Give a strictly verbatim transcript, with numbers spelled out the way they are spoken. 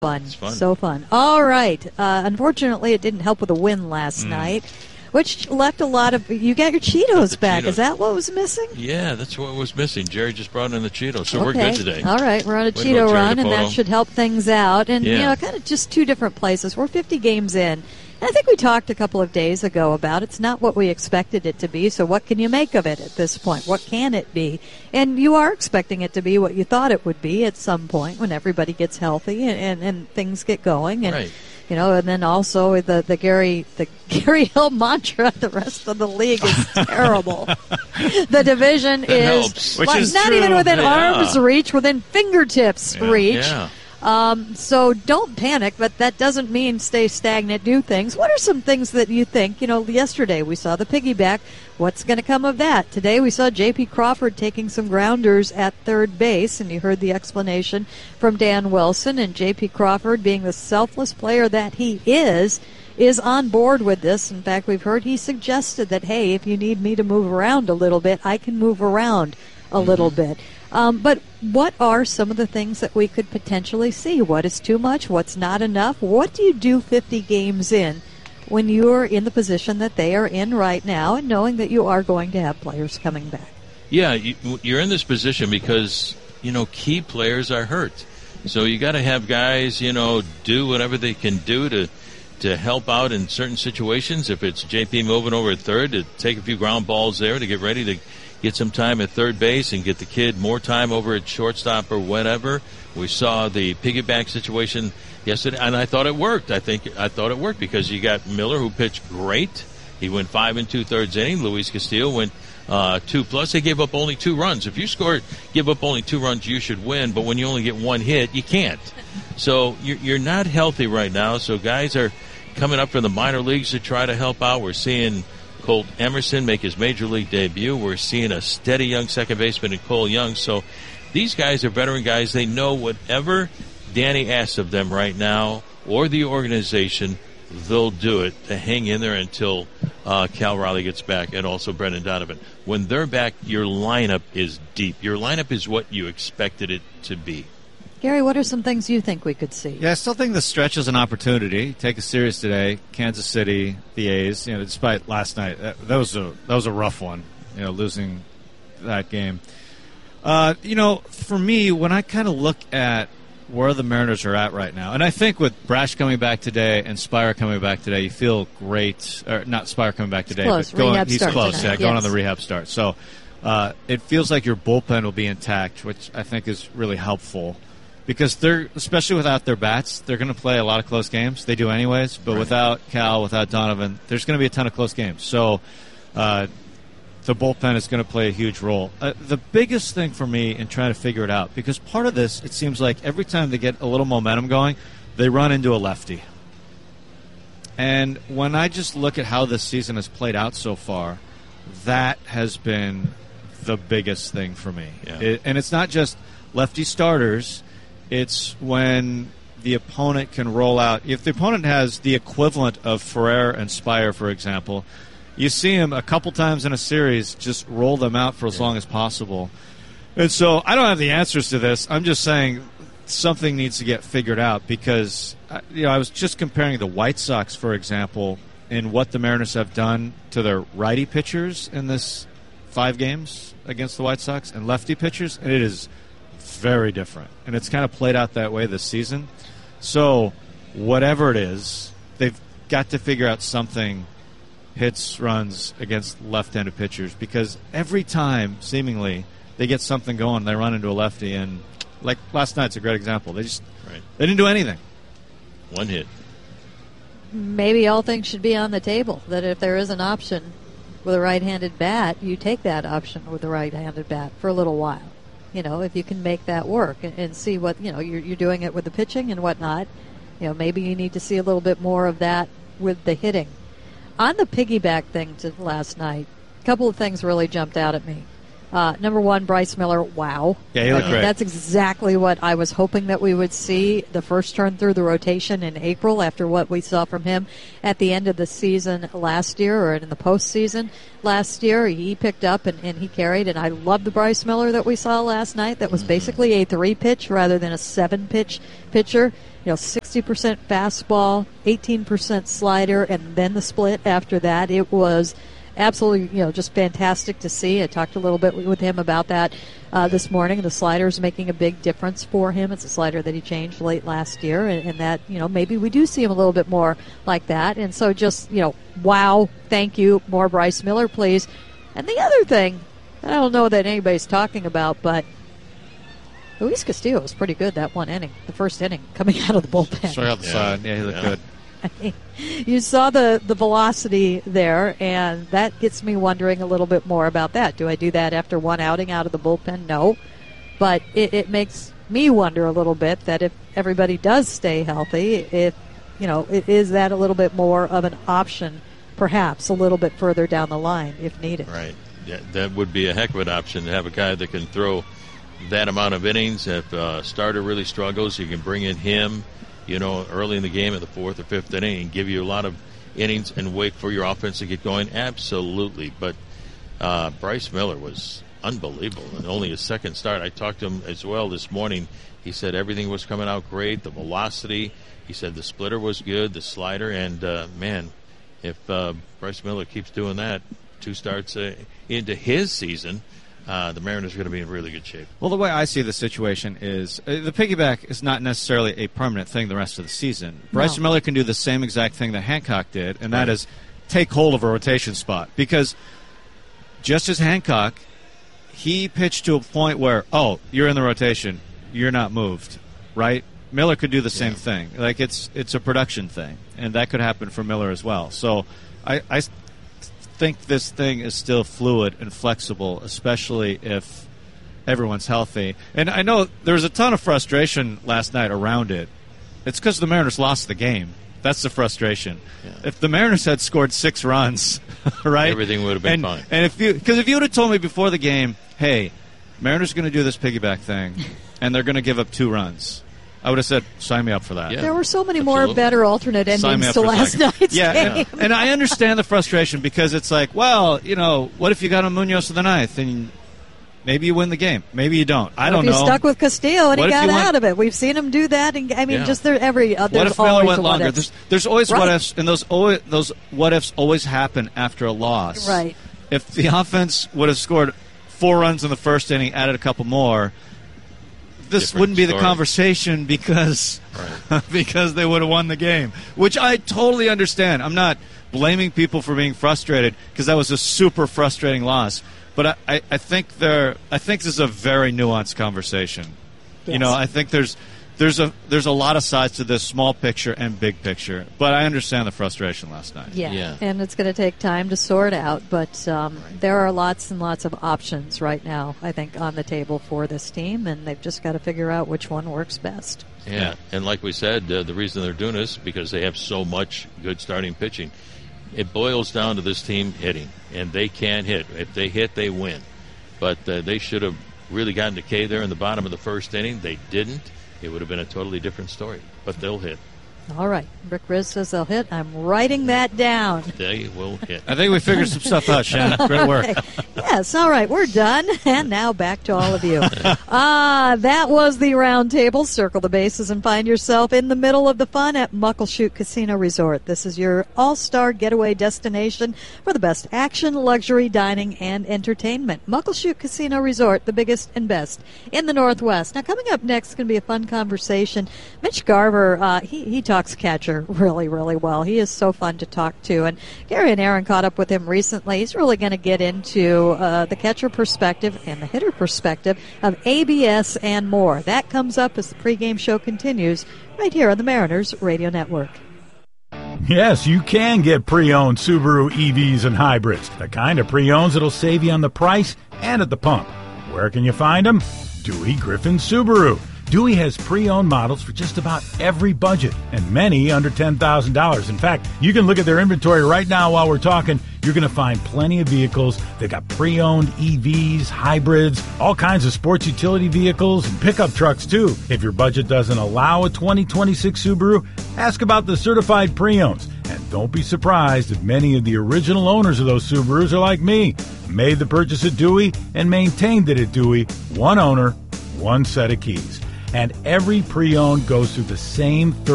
fun. It's fun. So fun. All right. Uh, unfortunately, it didn't help with a win last Mm. night, which left a lot of. You got your Cheetos back. Cheetos. Is that what was missing? Yeah, that's what was missing. Jerry just brought in the Cheetos, so okay. we're good today. All right, we're on a Way to go, Cheeto Jerry run, and DePoto. that should help things out. And, Yeah. you know, kind of just two different places. We're fifty games in. And I think we talked a couple of days ago about it's not what we expected it to be, so what can you make of it at this point? What can it be? And you are expecting it to be what you thought it would be at some point when everybody gets healthy and, and, and things get going. And, Right. you know, and then also the, the Gary the Gary Hill mantra, the rest of the league is terrible. The division That is, helps. Which like, is not true. even within Yeah. arm's reach, within fingertips Yeah. reach. Yeah. Um, so don't panic, but that doesn't mean stay stagnant, do things. What are some things that you think, you know, yesterday we saw the piggyback. What's going to come of that? Today we saw J P Crawford taking some grounders at third base, and you heard the explanation from Dan Wilson, and J P Crawford, being the selfless player that he is, is on board with this. In fact, we've heard he suggested that, hey, if you need me to move around a little bit, I can move around a mm-hmm. little bit. Um, but what are some of the things that we could potentially see? What is too much? What's not enough? What do you do fifty games in when you're in the position that they are in right now and knowing that you are going to have players coming back? Yeah, you, you're in this position because, you know, key players are hurt. So you got to have guys, you know, do whatever they can do to to help out in certain situations. If it's J P moving over at third, to take a few ground balls there to get ready to get some time at third base and get the kid more time over at shortstop or whatever. We saw the piggyback situation yesterday, and I thought it worked. I think I thought it worked because you got Miller, who pitched great. He went five and two-thirds inning. Luis Castillo went uh, two plus. They gave up only two runs. If you score, give up only two runs, you should win. But when you only get one hit, you can't. So you're, you're not healthy right now. So guys are coming up from the minor leagues to try to help out. We're seeing Colt Emerson make his major league debut. We're seeing a steady young second baseman in Cole Young. So these guys are veteran guys. They know whatever Danny asks of them right now or the organization, they'll do it to hang in there until uh, Cal Raleigh gets back, and also Brendan Donovan. When they're back, your lineup is deep. Your lineup is what you expected it to be. Gary, what are some things you think we could see? Yeah, I still think the stretch is an opportunity. Take a series today, Kansas City, the A's. You know, despite last night, that, that was a that was a rough one. You know, losing that game. Uh, you know, for me, when I kind of look at where the Mariners are at right now, and I think with Brash coming back today and Spire coming back today, you feel great. Or not Spire coming back today, close. but going, Rehab he's start close. tonight. Yeah, going Yes. on the rehab start. So uh, it feels like your bullpen will be intact, which I think is really helpful. Because they're, especially without their bats, they're going to play a lot of close games. They do anyways, but right. without Cal, without Donovan, there's going to be a ton of close games. So uh, the bullpen is going to play a huge role. Uh, the biggest thing for me in trying to figure it out, because part of this, it seems like every time they get a little momentum going, they run into a lefty. And when I just look at how this season has played out so far, that has been the biggest thing for me. Yeah. It, and it's not just lefty starters. It's when the opponent can roll out. If the opponent has the equivalent of Ferrer and Spire, for example, you see him a couple times in a series just roll them out for as yeah. long as possible. And so I don't have the answers to this. I'm just saying something needs to get figured out because, you know, I was just comparing the White Sox, for example, and what the Mariners have done to their righty pitchers in this five games against the White Sox and lefty pitchers, and it is very different, and it's kind of played out that way this season. So whatever it is, they've got to figure out something, hits, runs against left-handed pitchers, because every time, seemingly, they get something going, they run into a lefty, and like last night's a great example. They just right. they didn't do anything. One hit. Maybe all things should be on the table, that if there is an option with a right-handed bat, you take that option with a right-handed bat for a little while. You know, if you can make that work and, and see what, you know, you're, you're doing it with the pitching and whatnot, you know, maybe you need to see a little bit more of that with the hitting. On the piggyback thing to last night, a couple of things really jumped out at me. Uh, number one, Bryce Miller, wow. Yeah, he looked I mean, great. That's exactly what I was hoping that we would see the first turn through the rotation in April after what we saw from him at the end of the season last year or in the postseason last year. He picked up and, and he carried, and I love the Bryce Miller that we saw last night. That was basically a three-pitch rather than a seven-pitch pitcher. You know, sixty percent fastball, eighteen percent slider, and then the split after that. It was absolutely, you know, just fantastic to see. I talked a little bit with him about that uh, this morning. The slider is making a big difference for him. It's a slider that he changed late last year, and, and that, you know, maybe we do see him a little bit more like that. And so just, you know, wow, thank you, more Bryce Miller, please. And the other thing, I don't know that anybody's talking about, but Luis Castillo was pretty good that one inning, the first inning, coming out of the bullpen. Straight out the Yeah. side. Yeah, he looked Yeah. good. You saw the, the velocity there, and that gets me wondering a little bit more about that. Do I do that after one outing out of the bullpen? No. But it, it makes me wonder a little bit that if everybody does stay healthy, if, you know, is that a little bit more of an option, perhaps a little bit further down the line if needed? Right. Yeah, that would be a heck of an option to have a guy that can throw that amount of innings. If a starter really struggles, you can bring in him, you know, early in the game in the fourth or fifth inning and give you a lot of innings and wait for your offense to get going. Absolutely. But uh, Bryce Miller was unbelievable, and only his second start. I talked to him as well this morning. He said everything was coming out great, the velocity. He said the splitter was good, the slider, and, uh, man, if uh, Bryce Miller keeps doing that two starts uh, into his season, Uh, the Mariners are going to be in really good shape. Well, the way I see the situation is uh, the piggyback is not necessarily a permanent thing the rest of the season. Bryce No. Miller can do the same exact thing that Hancock did, and that Right. is take hold of a rotation spot. Because just as Hancock, he pitched to a point where, oh, you're in the rotation, you're not moved, right? Miller could do the same Yeah. thing. Like, it's it's a production thing, and that could happen for Miller as well. So I, I think this thing is still fluid and flexible, especially if everyone's healthy. And I know there was a ton of frustration last night around it. It's because the Mariners lost the game. That's the frustration. Yeah. If the Mariners had scored six runs, right, Everything would have been and, fine. And if you, because if you would have told me before the game, hey, Mariners are going to do this piggyback thing, and they're going to give up two runs, I would have said, sign me up for that. Yeah. There were so many Absolutely. more better alternate Sign me endings up to for last second. night's yeah, game. and, and I understand the frustration because it's like, well, you know, what if you got a Munoz in the ninth and maybe you win the game, maybe you don't. I What don't if you know. stuck with Castillo and What he if got you went- out of it? We've seen him do that. And I mean, Yeah. just there every uh, What there's if Miller always went a what longer? if. There's, there's always Right. what ifs, and those always, those what ifs always happen after a loss. Right. If the offense would have scored four runs in the first inning, added a couple more, this Different wouldn't be the story. conversation because Right. because they would have won the game, which I totally understand. I'm not blaming people for being frustrated because that was a super frustrating loss. But I, I, I think there, I think this is a very nuanced conversation. You Yes. know, I think there's there's a there's a lot of sides to this, small picture and big picture. But I understand the frustration last night. Yeah. Yeah. and it's going to take time to sort out, but um, there are lots and lots of options right now, I think, on the table for this team, and they've just got to figure out which one works best. Yeah, and like we said, uh, the reason they're doing this is because they have so much good starting pitching. It boils down to this team hitting, and they can hit. If they hit, they win. But uh, they should have really gotten to K there in the bottom of the first inning. They didn't. It would have been a totally different story. But they'll hit. All right. Rick Riz says they'll hit. I'm writing that down. They will hit. I think we figured some stuff out, Shannon. Great work. Yes, all right, we're done. And now back to all of you. Ah, that was the round table. Circle the bases and find yourself in the middle of the fun at Muckleshoot Casino Resort. This is your all-star getaway destination for the best action, luxury, dining, and entertainment. Muckleshoot Casino Resort, the biggest and best in the Northwest. Now, coming up next is going to be a fun conversation. Mitch Garver, uh, he, he talks catcher really, really well. He is so fun to talk to. And Gary and Aaron caught up with him recently. He's really going to get into uh, the catcher perspective and the hitter perspective of A B S and more. That comes up as the pregame show continues right here on the Mariners Radio Network. Yes, you can get pre-owned Subaru E Vs and hybrids. The kind of pre-owns that'll save you on the price and at the pump. Where can you find them? Dewey Griffin Subaru. Dewey has pre-owned models for just about every budget, and many under ten thousand dollars. In fact, you can look at their inventory right now while we're talking. You're going to find plenty of vehicles. They got pre-owned E Vs, hybrids, all kinds of sports utility vehicles, and pickup trucks, too. If your budget doesn't allow a twenty twenty-six Subaru, ask about the certified pre-owns. And don't be surprised if many of the original owners of those Subarus are like me. Made the purchase at Dewey and maintained it at Dewey. One owner, one set of keys. And every pre-owned goes through the same